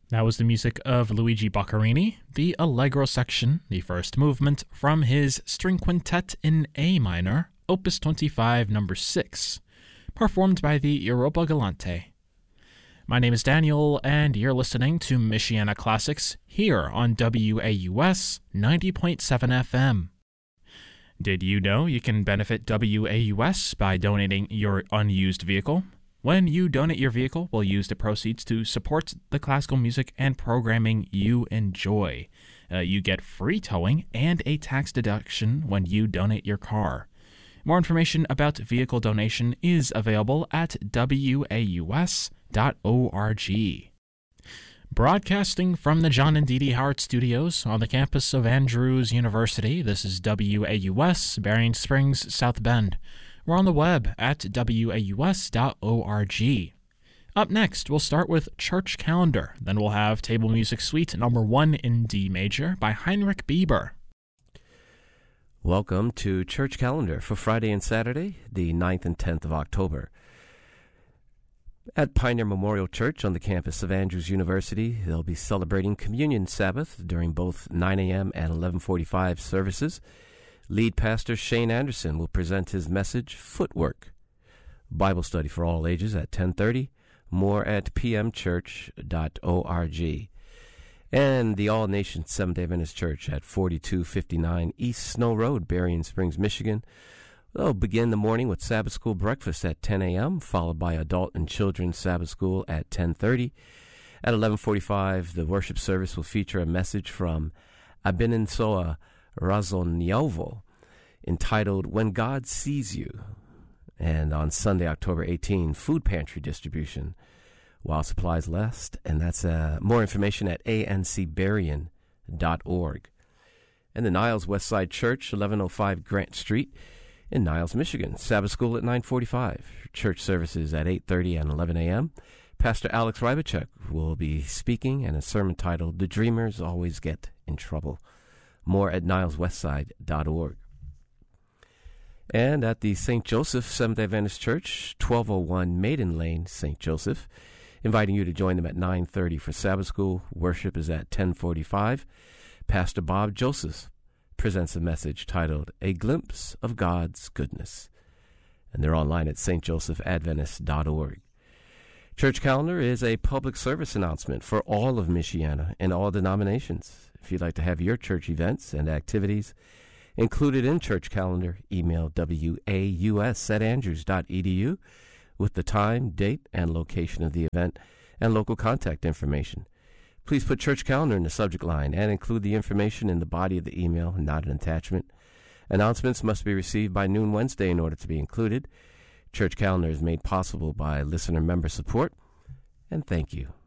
That was the music of Luigi Boccherini, the Allegro section, the first movement from his string quintet in A minor, Opus 25, number 6, performed by the Europa Galante. My name is Daniel, and you're listening to Michiana Classics here on WAUS 90.7 FM. Did you know you can benefit WAUS by donating your unused vehicle? When you donate your vehicle, we'll use the proceeds to support the classical music and programming you enjoy. You get free towing and a tax deduction when you donate your car. More information about vehicle donation is available at waus.org. Broadcasting from the John and Dee Dee Howard Studios on the campus of Andrews University, this is WAUS, Berrien Springs, South Bend. We're on the web at waus.org. Up next, we'll start with Church Calendar. Then we'll have Table Music Suite number 1 in D major by Heinrich Bieber. Welcome to Church Calendar for Friday and Saturday, the 9th and 10th of October. At Pioneer Memorial Church on the campus of Andrews University, they'll be celebrating Communion Sabbath during both 9 a.m. and 11:45 services. Lead pastor Shane Anderson will present his message, Footwork. Bible study for all ages at 10:30. More at pmchurch.org. And the All Nations Seventh-day Adventist Church at 4259 East Snow Road, Berrien Springs, Michigan. They'll begin the morning with Sabbath School breakfast at 10 a.m., followed by Adult and Children's Sabbath School at 10:30. At 11:45, the worship service will feature a message from Abinensoa Razoniovo entitled When God Sees You. And on Sunday, October 18, food pantry distribution while supplies last. And that's more information at ancberrien.org. And the Niles Westside Church, 1105 Grant Street in Niles, Michigan. Sabbath school at 9:45. Church services at 8:30 and 11 a.m. Pastor Alex Rybachuk will be speaking, and a sermon titled The Dreamers Always Get in Trouble. More at nileswestside.org. And at the St. Joseph Seventh-day Adventist Church, 1201 Maiden Lane, St. Joseph, inviting you to join them at 9:30 for Sabbath School. Worship is at 10:45. Pastor Bob Joseph presents a message titled A Glimpse of God's Goodness. And they're online at stjosephatadventist.org. Church Calendar is a public service announcement for all of Michiana and all denominations. If you'd like to have your church events and activities included in Church Calendar, email waus@andrews.edu with the time, date, and location of the event and local contact information. Please put Church Calendar in the subject line and include the information in the body of the email, not an attachment. Announcements must be received by noon Wednesday in order to be included. Church Calendar is made possible by listener member support, and thank you.